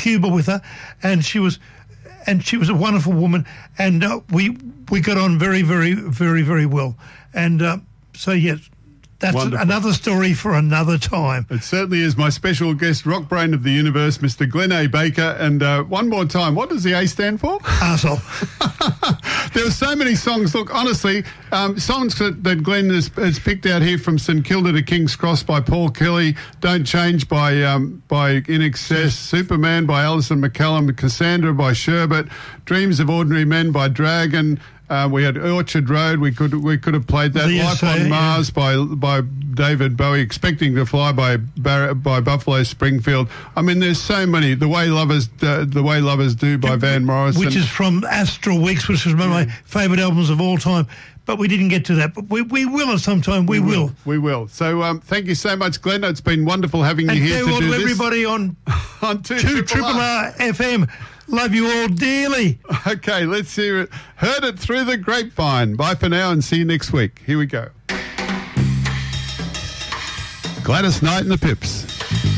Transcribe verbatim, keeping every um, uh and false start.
Cuba with her, and she was, and she was a wonderful woman, and uh, we we got on very, very, very, very well. And uh, so yes. That's Wonderful. Another story for another time. It certainly is. My special guest, rock brain of the universe, Mister Glenn A. Baker. And uh, one more time, what does the A stand for? Arsehole. There are so many songs. Look, honestly, um, songs that, that Glenn has, has picked out here, from St Kilda to King's Cross by Paul Kelly, Don't Change by um, by In Excess, Superman by Alison McCallum, Cassandra by Sherbet, Dreams of Ordinary Men by Dragon. Uh, we had Orchard Road. We could we could have played that. The Life S A, on Mars yeah. by by David Bowie. Expecting to Fly by Bar- by Buffalo Springfield. I mean, there's so many. The Way Lovers uh, The Way Lovers Do by Van Morrison, which is from Astral Weeks, which is one of my favourite albums of all time. But we didn't get to that. But we, we will at some time. We, we will. will. We will. So um, thank you so much, Glenn. It's been wonderful having you and here to farewell do to this. everybody on on two, two Triple Triple R. R F M. Love you all dearly. Okay, let's hear it. Heard it through the grapevine. Bye for now and see you next week. Here we go. Gladys Knight and the Pips.